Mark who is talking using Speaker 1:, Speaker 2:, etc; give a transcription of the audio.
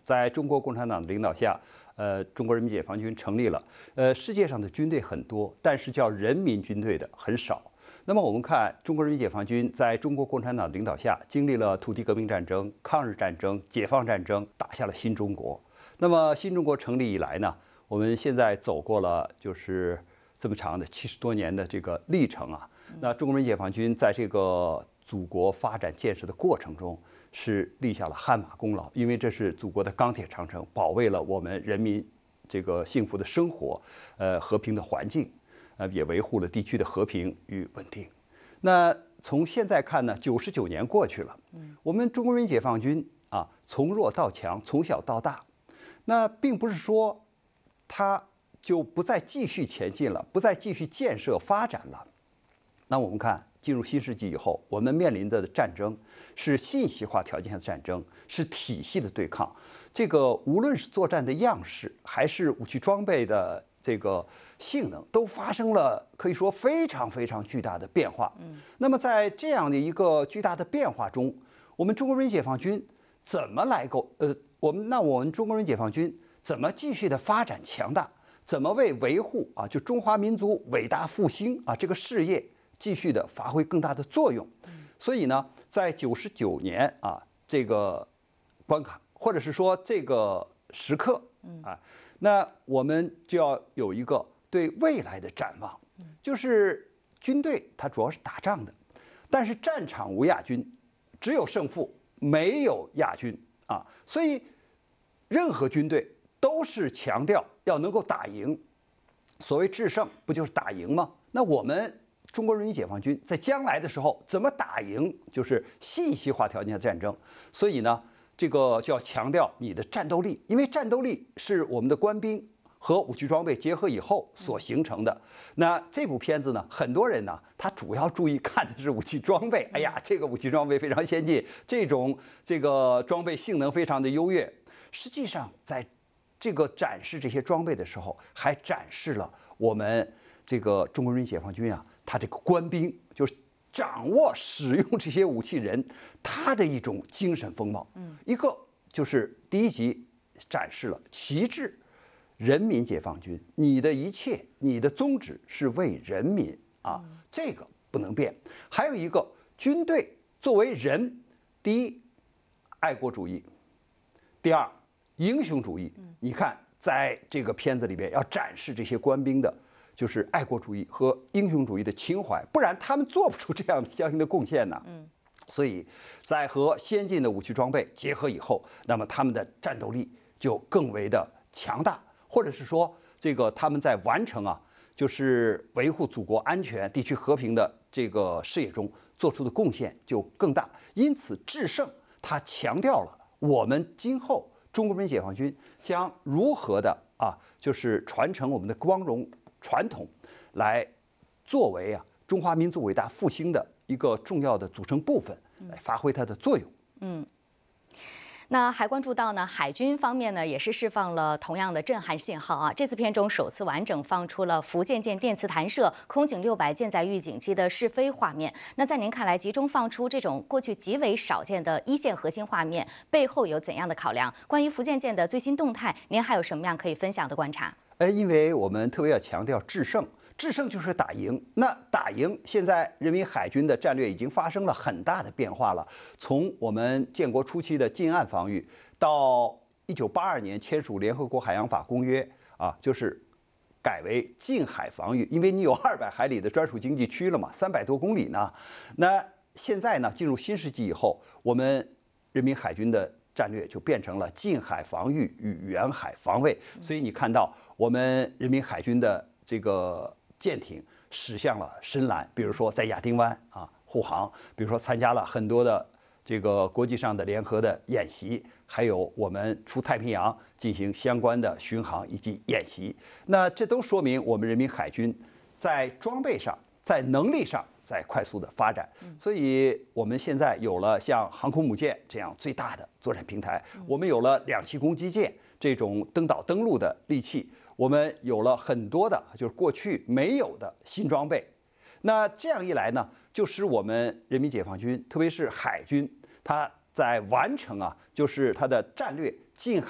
Speaker 1: 在中国共产党的领导下，中国人民解放军成立了。世界上的军队很多，但是叫人民军队的很少。那么我们看中国人民解放军在中国共产党领导下，经历了土地革命战争、抗日战争、解放战争，打下了新中国。那么新中国成立以来呢，我们现在走过了就是这么长的70多年的这个历程啊。那中国人民解放军在这个祖国发展建设的过程中，是立下了汗马功劳，因为这是祖国的钢铁长城，保卫了我们人民这个幸福的生活，和平的环境，也维护了地区的和平与稳定。那从现在看呢，99年过去了，我们中国人民解放军啊，从弱到强，从小到大，那并不是说它就不再继续前进了，不再继续建设发展了。那我们看，进入新世纪以后，我们面临的战争是信息化条件下的战争，是体系的对抗。这个无论是作战的样式，还是武器装备的这个性能，都发生了可以说非常非常巨大的变化。那么在这样的一个巨大的变化中，我们中国人民解放军怎么来我们中国人民解放军怎么继续的发展强大？怎么为维护啊就中华民族伟大复兴啊这个事业继续的发挥更大的作用？所以呢，在99年啊这个关卡，或者是说这个时刻啊，那我们就要有一个对未来的展望，就是军队它主要是打仗的，但是战场无亚军，只有胜负，没有亚军啊，所以任何军队都是强调要能够打赢。所谓制胜，不就是打赢吗？那我们中国人民解放军在将来的时候怎么打赢，就是信息化条件下的战争。所以呢，这个就要强调你的战斗力，因为战斗力是我们的官兵和武器装备结合以后所形成的。那这部片子呢，很多人呢，他主要注意看的是武器装备。哎呀，这个武器装备非常先进，这个装备性能非常的优越。实际上，在这个展示这些装备的时候，还展示了我们这个中国人民解放军啊，他这个官兵就是掌握使用这些武器人，他的一种精神风貌。一个就是第一集展示了旗帜，人民解放军，你的一切，你的宗旨是为人民啊，这个不能变。还有一个军队作为人，第一，爱国主义；第二，英雄主义。你看，在这个片子里边要展示这些官兵的，就是爱国主义和英雄主义的情怀，不然他们做不出这样的相应的贡献呢。所以在和先进的武器装备结合以后，那么他们的战斗力就更为的强大，或者是说，这个他们在完成啊，就是维护祖国安全、地区和平的这个事业中做出的贡献就更大。因此，制胜它强调了我们今后中国人民解放军将如何的啊，就是传承我们的光荣传统，来作为啊中华民族伟大复兴的一个重要的组成部分，来发挥它的作用。
Speaker 2: 那还关注到呢，海军方面呢也是释放了同样的震撼信号啊。这次片中首次完整放出了福建舰电磁弹射空警600舰载预警机的试飞画面。那在您看来，集中放出这种过去极为少见的一线核心画面，背后有怎样的考量？关于福建舰的最新动态，您还有什么样可以分享的观察？
Speaker 1: 因为我们特别要强调制胜。制胜就是打赢。那打赢，现在人民海军的战略已经发生了很大的变化了。从我们建国初期的近岸防御，到1982年签署联合国海洋法公约啊，就是改为近海防御，因为你有200海里的专属经济区了嘛，300多公里呢。那现在呢，进入新世纪以后，我们人民海军的战略就变成了近海防御与远海防卫。所以你看到我们人民海军的这个舰艇驶向了深蓝，比如说在亚丁湾啊护航，比如说参加了很多的这个国际上的联合的演习，还有我们出太平洋进行相关的巡航以及演习。那这都说明我们人民海军在装备上、在能力上在快速的发展。所以我们现在有了像航空母舰这样最大的作战平台，我们有了2栖攻击舰这种登岛登陆的利器。我们有了很多的，就是过去没有的新装备。那这样一来呢，就使我们人民解放军，特别是海军，它在完成啊，就是它的战略近海